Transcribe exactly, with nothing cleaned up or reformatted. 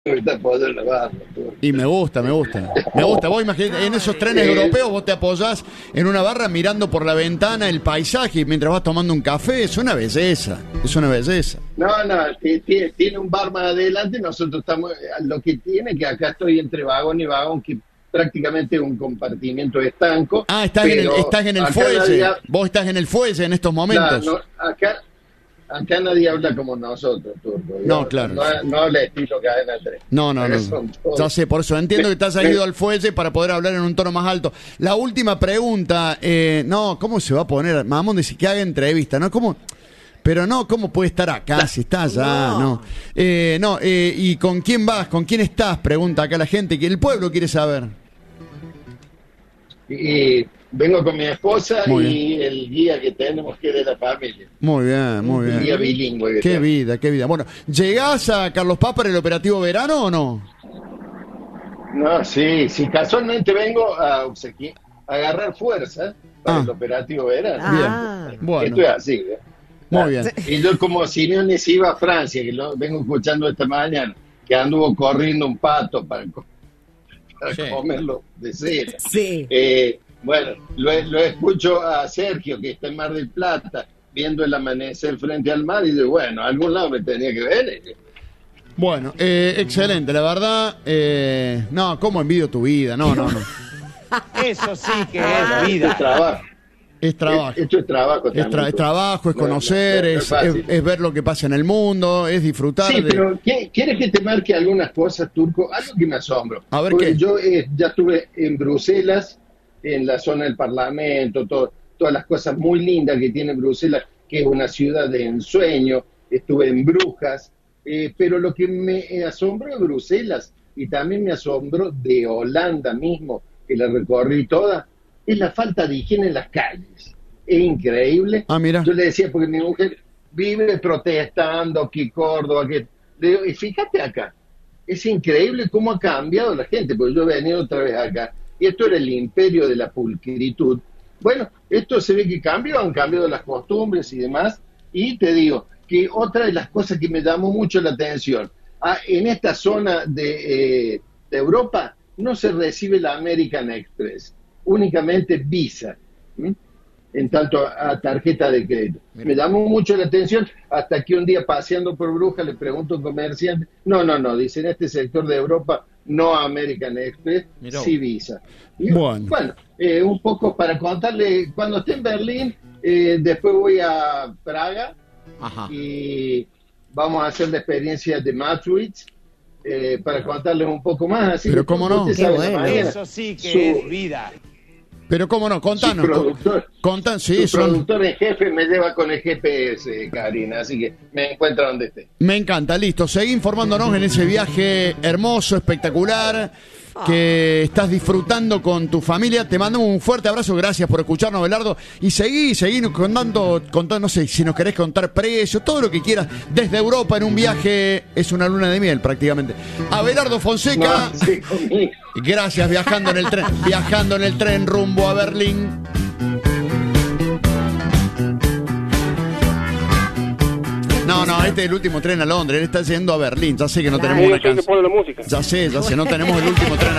Está apoyado en la barra. Y me gusta, me gusta. Me gusta. Vos imaginate, en esos trenes europeos vos te apoyás en una barra mirando por la ventana el paisaje mientras vas tomando un café. Es una belleza. Es una belleza. No, no, tiene, tiene un bar más adelante. Nosotros estamos. Lo que tiene que acá estoy entre vagón y vagón, que prácticamente es un compartimiento estanco. Ah, estás en el, estás en el fuelle. Nadie, vos estás en el fuelle en estos momentos. No, no, acá. Acá nadie habla como nosotros, Turco. No, claro. No, no habla estilo cadena tres. No, no, no. Ya sé, por eso entiendo que te has ido al fuelle para poder hablar en un tono más alto. La última pregunta, eh, no, ¿cómo se va a poner? Mamón dice que haga entrevista, ¿no? ¿Cómo? Pero no, ¿cómo puede estar acá si está allá? No. No, eh, no eh, ¿y con quién vas? ¿Con quién estás? Pregunta acá la gente, que el pueblo quiere saber. Y vengo con mi esposa y el guía que tenemos, que es de la familia. Muy bien, muy bien. El guía bilingüe. Qué tenemos. vida, qué vida. Bueno, ¿llegás a Carlos Paz para el operativo verano o no? No, sí, sí, casualmente vengo a, o sea, a agarrar fuerza para ah. el operativo verano. Ah. Bien, bueno. Esto es así, ¿eh? Muy bien. Y yo, como Simeone se iba a Francia, que lo vengo escuchando esta mañana, que anduvo corriendo un pato para... para sí. comerlo de cera. Sí. Eh, bueno, lo, lo escucho a Sergio, que está en Mar del Plata, viendo el amanecer frente al mar, y dice, bueno, a algún lado me tenía que ver. Bueno, eh, excelente, la verdad. Eh, no, cómo envidio tu vida, no, no, no. Eso sí que es vida. Es trabajo. Es trabajo. Esto es trabajo también. Es, tra- es trabajo, es conocer, no, no, no, es, es, es ver lo que pasa en el mundo, es disfrutar. Sí, de... pero ¿quieres que te marque algunas cosas, Turco? Algo que me asombro. A ver, porque ¿qué? Yo eh, ya estuve en Bruselas, en la zona del Parlamento, todo, todas las cosas muy lindas que tiene Bruselas, que es una ciudad de ensueño. Estuve en Brujas, eh, pero lo que me asombró de Bruselas, y también me asombró de Holanda mismo, que la recorrí toda, es la falta de higiene en las calles. Es increíble. Ah, mira. Yo le decía, porque mi mujer vive protestando que Córdoba, que... Le digo, y fíjate acá, es increíble cómo ha cambiado la gente, porque yo he venido otra vez acá, y esto era el imperio de la pulcritud. Bueno, esto se ve que cambió, han cambiado las costumbres y demás, y te digo que otra de las cosas que me llamó mucho la atención, ah, en esta zona de, eh, de Europa no se recibe la American Express, únicamente Visa, ¿sí? En tanto a, a tarjeta de crédito. Mira. Me llamó mucho la atención hasta que un día paseando por Brujas le pregunto a un comerciante, no, no, no, dice, en este sector de Europa no American Express, Mira. sí Visa. Y, bueno, bueno eh, un poco para contarle, cuando esté en Berlín, eh, después voy a Praga. Ajá. Y vamos a hacer la experiencia de Maastricht, eh, para contarles un poco más. Así Pero cómo no. Bueno. Eso sí que su, es vida. Pero cómo no, contanos. Su productor, contan, sí, su son... productor en jefe me lleva con el G P S, Karina, así que me encuentra donde esté. Me encanta, listo. Seguí informándonos en ese viaje hermoso, espectacular, que estás disfrutando con tu familia. Te mandamos un fuerte abrazo, gracias por escucharnos, Abelardo. Y seguí, seguí contando, contando, no sé, si nos querés contar precios, todo lo que quieras, desde Europa en un viaje, es una luna de miel prácticamente. Abelardo Fonseca, no, sí, conmigo. Gracias, viajando en el tren, viajando en el tren rumbo a Berlín. No, no, este es el último tren a Londres, él está yendo a Berlín. Ya sé que no tenemos una canción. Ya sé, ya sé, no tenemos el último tren a